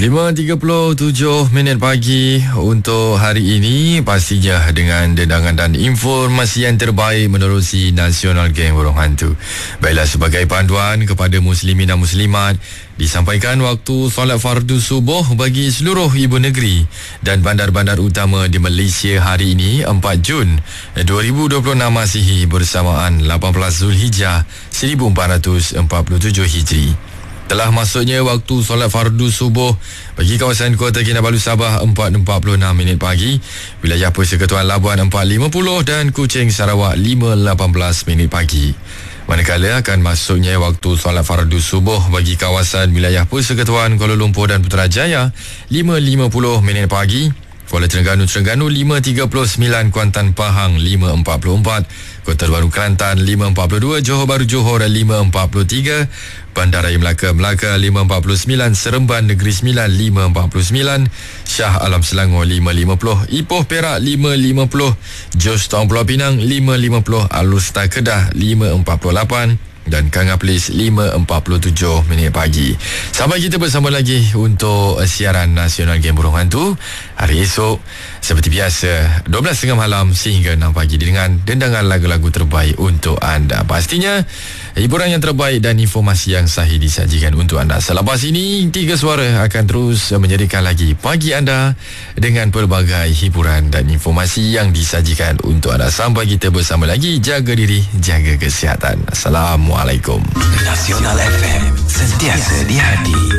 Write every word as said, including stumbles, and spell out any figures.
lima tiga puluh tujuh minit pagi untuk hari ini, pastinya dengan dendangan dan informasi yang terbaik menerusi National Game Burung Hantu. Baiklah, sebagai panduan kepada muslimin dan muslimat, disampaikan waktu solat fardu subuh bagi seluruh ibu negeri dan bandar-bandar utama di Malaysia hari ini empat Jun dua ribu dua puluh enam Masihi bersamaan lapan belas Zulhijjah seribu empat ratus empat puluh tujuh Hijri. Telah masuknya waktu solat fardu subuh bagi kawasan Kota Kinabalu Sabah empat empat puluh enam minit pagi, wilayah Persekutuan Labuan empat lima puluh dan Kuching Sarawak lima lapan belas minit pagi. Manakala akan masuknya waktu solat fardu subuh bagi kawasan wilayah Persekutuan Kuala Lumpur dan Putrajaya lima lima puluh minit pagi, Kuala Terengganu Terengganu lima tiga puluh sembilan, Kuantan Pahang lima empat puluh empat, Kota Baru Kelantan lima empat puluh dua, Johor Bahru Johor lima empat puluh tiga, Bandaraya Melaka Melaka lima empat puluh sembilan, Seremban Negeri Sembilan lima empat puluh sembilan, Shah Alam Selangor lima lima puluh, Ipoh Perak lima lima puluh, Jos Taung Pulau Pinang lima lima puluh, Alustar Kedah lima empat puluh lapan dan Kanga Perlis lima empat puluh tujuh minit pagi. Sampai kita bersama lagi untuk siaran Nasional Game Burung Hantu hari esok seperti biasa dua belas tiga puluh malam sehingga enam pagi dengan dendangan lagu-lagu terbaik untuk anda. Pastinya hiburan yang terbaik dan informasi yang sahih disajikan untuk anda. Selepas ini Tiga Suara akan terus menjadikan lagi pagi anda dengan pelbagai hiburan dan informasi yang disajikan untuk anda. Sampai kita bersama lagi, jaga diri, jaga kesihatan. Assalamualaikum. Nasional F M, sentiasa di hati.